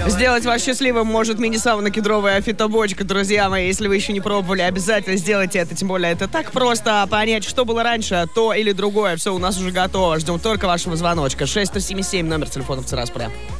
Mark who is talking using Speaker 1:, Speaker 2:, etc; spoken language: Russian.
Speaker 1: Сделать вас счастливым может мини-сауна кедровая фитобочка, друзья мои. Если вы еще не пробовали, обязательно сделайте это. Тем более, это так просто понять, что было раньше, то или другое. Все, у нас уже готово. Ждем только вашего звоночка. 6177, номер телефона в Тирасполе.